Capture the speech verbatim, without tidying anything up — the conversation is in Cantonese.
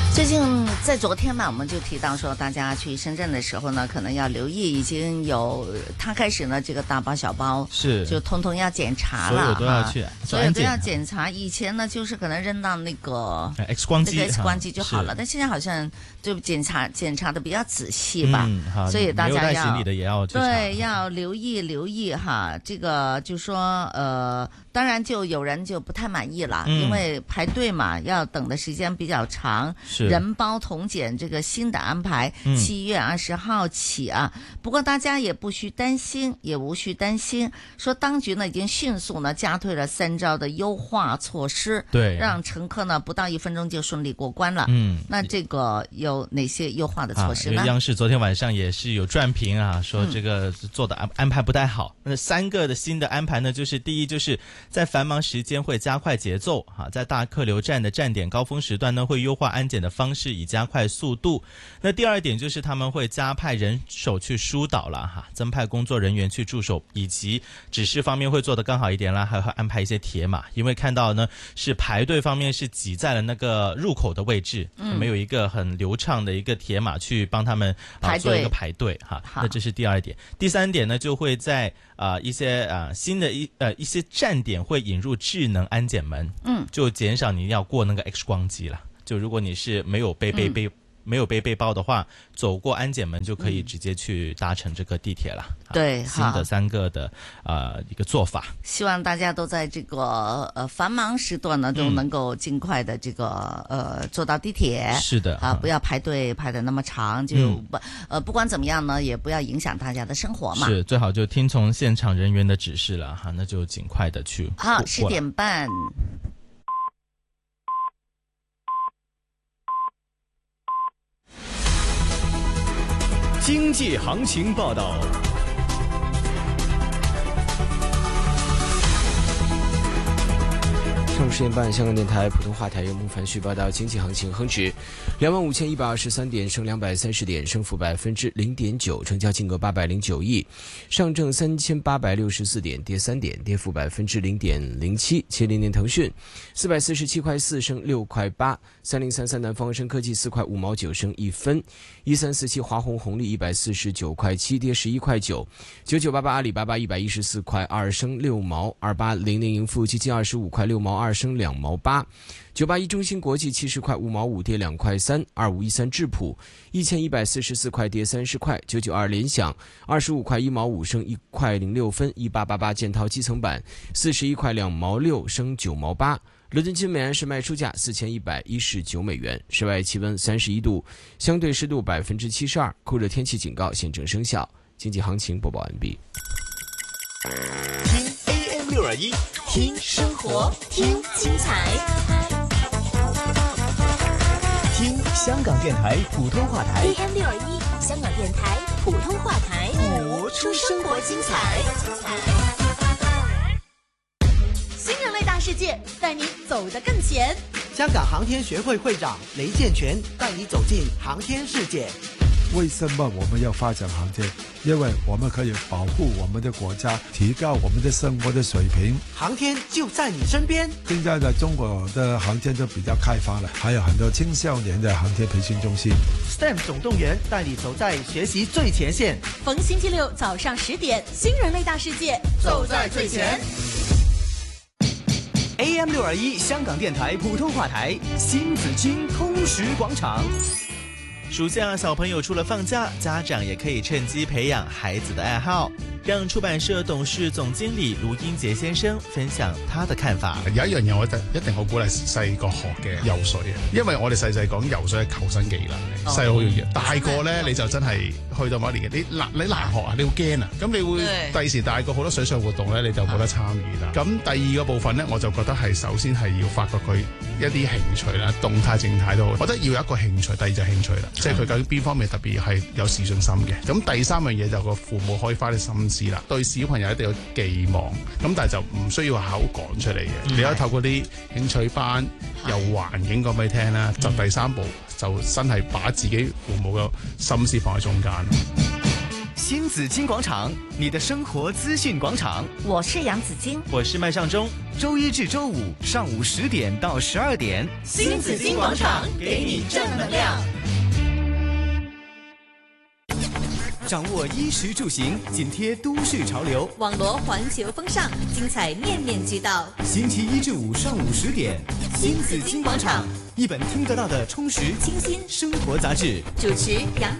最近在昨天嘛，我们就提到说，大家去深圳的时候呢，可能要留意，已经有他开始呢，这个大包小包是就通通要检查了， 所有都要去， 所有都要检查。以前呢，就是可能扔到那个 X 光机、 那个 X 光机就好了，但现在好像就检查检查的比较仔细吧， 嗯、 所以大家要没有带行李的也要去查， 对，要留意留意哈。这个就说呃，当然就有人就不太满意了，嗯、因为排队嘛，要等的时间比较长， 是人包同检这个新的安排，七月二十号起啊。嗯、不过大家也不需担心，也无需担心，说当局呢已经迅速呢加推了三招的优化措施， 对， 让乘客呢不到一分钟就顺利过关了。 嗯， 那这个有哪些优化的措施呢？ 啊、央视昨天晚上也是有转评啊，说这个做的安安排不太好。那、嗯、三个的新的安排呢，就是第一，就是在繁忙时间会加快节奏哈、啊，在大客流站的站点高峰时段呢，会优化安检的方式，以加快速度。那第二点就是他们会加派人手去疏导了哈，增派工作人员去驻守，以及指示方面会做得更好一点啦，还会安排一些铁马，因为看到呢是排队方面是挤在了那个入口的位置，嗯、没有一个很流畅的一个铁马去帮他们、啊、 排队做一个排队哈。那这是第二点。第三点呢，就会在啊、呃、一些啊、呃、新的一呃一些站点会引入智能安检门，嗯，就减少你要过那个 X 光机了。就如果你是没有背背背、嗯、没有背背包的话，走过安检门就可以直接去搭乘这个地铁了。 嗯、对， 新的三个的呃一个做法， 希望大家都在这个呃繁忙时段呢，都能够尽快的这个、嗯、呃坐到地铁。 是的啊，不要排队排得那么长，就不、嗯、呃不管怎么样呢，也不要影响大家的生活嘛。 是，最好就听从现场人员的指示了哈，那就尽快的去。 好，十点半。 经济行情报道。 上午十点半，香港电台普通话台由孟凡旭报道经济行情。恒指两万五千一百二十三点，升两百三十点，升幅百分之零点九，成交金额八百零九亿。上证三千八百六十四点，跌三点，跌幅百分之零点零七。七零年腾讯四百四十七块四，升六块八。三零三三南方生科技四块五毛九，升一分。一三四七华虹红利一百四十九块七，跌十一块九。九九八八阿里巴巴一百一十四块二，升六毛。二八零零盈富基金二十五块六毛二，升两毛八。九八一中芯国际七十块五毛五，跌两块三。二五一三智普一千一百四十四块，跌三十块。九九二联想二十五块一毛五，升一块零六分。一八八八建滔基层板四十一块两毛六，升九毛八。伦敦金每安士卖出价四千一百一十九美元。室外气温三十一度，相对湿度百分之七十二，酷热天气警告现正生效。经济行情播报完毕。 听 A M 六二一，听生活，听精彩，听香港电台普通话台 A M 六二一，香港电台普通话台， 播出生活精彩。 新人类大世界，带你走得更前。 香港航天学会会长雷建全带你走进航天世界。 为什么我们要发展航天？因为我们可以保护我们的国家，提高我们的生活的水平。 航天就在你身边。 现在的中国的航天就比较开发了，还有很多青少年的航天培训中心。 S T E M 总动员带你走在学习最前线。 逢星期六早上十点，新人类大世界， 走在最前。 A M 六二一香港电台普通话台新紫荆通识广场。 暑假小朋友除了放假，家长也可以趁机培养孩子的爱好。讓出版社董事總經理盧英傑先生分享他的看法。 有一樣嘢我覺得一定好鼓勵細個學嘅游水，因為我哋細細講游水係求生技能嚟，細好容易。大個咧你就真係去到某一年紀，你難你難學啊，你會驚啊，咁你會第時大個好多水上活動咧你就冇得參與啦。咁第二個部分咧，我就覺得係首先係要發掘佢一啲興趣啦，動態靜態都好，我覺得要有一個興趣，第二就係興趣啦，即係佢究竟邊方面特別係有自信心嘅。咁第三樣嘢就個父母可以花啲心思啦，對小朋友一定有寄望，咁但係就唔需要口講出嚟嘅，嗯、你可以透過啲興趣班，由環境講俾你聽啦。就第三步就真係把自己父母嘅心思放喺中間。 新紫金广场，你的生活资讯广场。 我是杨紫金， 我是麦尚中。 周一至周五上午十点到十二点， 新紫金广场给你正能量。 掌握衣食住行，紧贴都市潮流， 网罗环球风尚，精彩面面俱到。 星期一至五上午十点， 新紫金广场， 一本听得到的充实清新生活杂志。 主持杨